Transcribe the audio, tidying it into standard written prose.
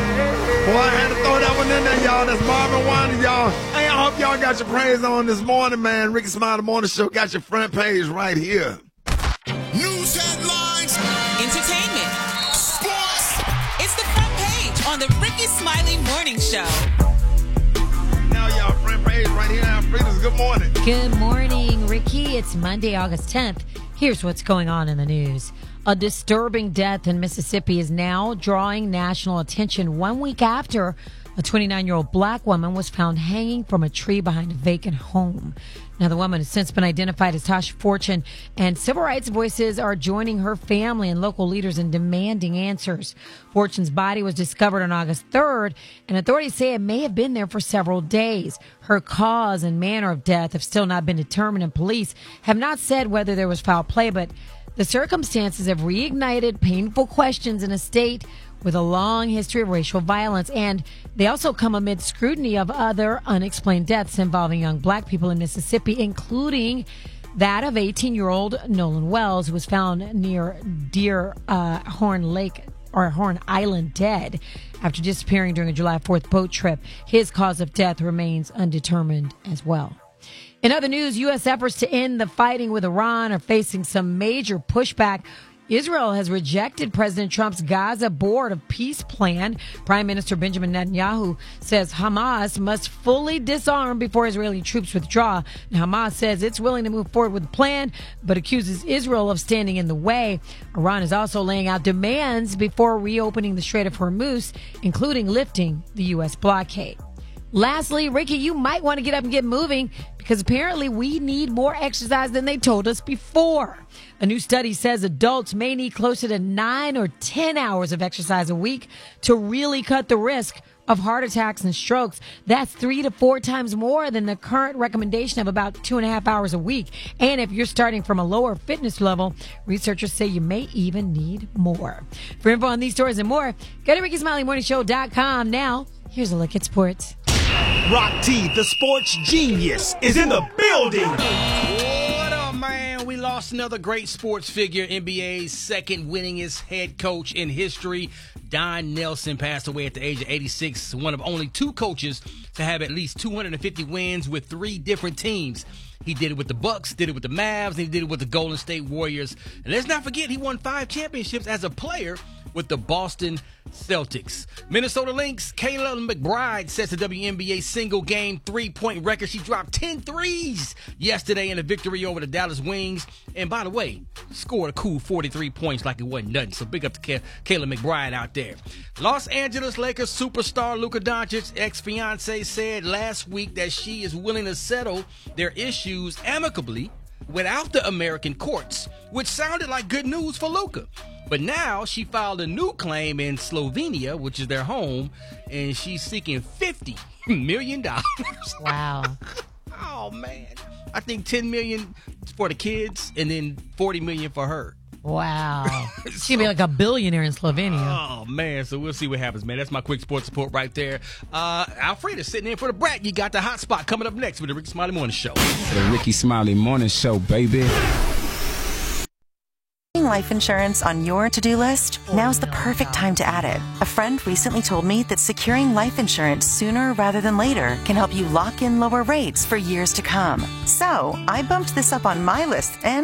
Boy, I had to throw that one in there, y'all. That's Marvin Winans, y'all. Hey, I hope y'all got your praise on this morning, man. Ricky Smiley Morning Show got your front page right here. News headlines. Entertainment. Sports. It's the front page on the Ricky Smiley Morning Show. Now, y'all, front page right here. Alfreda's, good morning. Good morning, Ricky. It's Monday, August 10th. Here's what's going on in the news. A disturbing death in Mississippi is now drawing national attention 1 week after a 29-year-old black woman was found hanging from a tree behind a vacant home. Now, the woman has since been identified as Tasha Fortune, and civil rights voices are joining her family and local leaders in demanding answers. Fortune's body was discovered on August 3rd, and authorities say it may have been there for several days. Her cause and manner of death have still not been determined, and police have not said whether there was foul play, but the circumstances have reignited painful questions in a state with a long history of racial violence, and they also come amid scrutiny of other unexplained deaths involving young black people in Mississippi, including that of 18-year-old Nolan Wells, who was found near Horn Island dead after disappearing during a July 4th boat trip. His cause of death remains undetermined as well. In other news, U.S. efforts to end the fighting with Iran are facing some major pushback. Israel has rejected President Trump's Gaza Board of Peace plan. Prime Minister Benjamin Netanyahu says Hamas must fully disarm before Israeli troops withdraw. Now, Hamas says it's willing to move forward with the plan, but accuses Israel of standing in the way. Iran is also laying out demands before reopening the Strait of Hormuz, including lifting the U.S. blockade. Lastly, Ricky, you might want to get up and get moving because apparently we need more exercise than they told us before. A new study says adults may need closer to 9 or 10 hours of exercise a week to really cut the risk of heart attacks and strokes. That's 3 to 4 times more than the current recommendation of about 2.5 hours a week. And if you're starting from a lower fitness level, researchers say you may even need more. For info on these stories and more, go to RickySmileyMorningShow.com. Now, here's a look at sports. Rock T, the sports genius, is in the building. What up, man? We lost another great sports figure, NBA's second winningest head coach in history. Don Nelson passed away at the age of 86, one of only 2 coaches to have at least 250 wins with 3 different teams. He did it with the Bucks, did it with the Mavs, and he did it with the Golden State Warriors. And let's not forget, he won 5 championships as a player with the Boston Celtics. Minnesota Lynx, Kayla McBride sets the WNBA single-game three-point record. She dropped 10 threes yesterday in a victory over the Dallas Wings. And by the way, scored a cool 43 points like it wasn't nothing. So big up to Kayla McBride out there. Los Angeles Lakers superstar Luka Doncic's ex-fiancée said last week that she is willing to settle their issues amicably without the American courts, which sounded like good news for Luka. But now she filed a new claim in Slovenia, which is their home, and she's seeking $50 million. Wow. Oh, man. I think $10 million for the kids and then $40 million for her. Wow. She'd be like a billionaire in Slovenia. Oh, man. So we'll see what happens, man. That's my quick sports report right there. Alfreda's sitting in for the brat. You got the hot spot coming up next with the Ricky Smiley Morning Show. The Ricky Smiley Morning Show, baby. Life insurance on your to-do list? Now's the perfect time to add it. A friend recently told me that securing life insurance sooner rather than later can help you lock in lower rates for years to come. So I bumped this up on my list and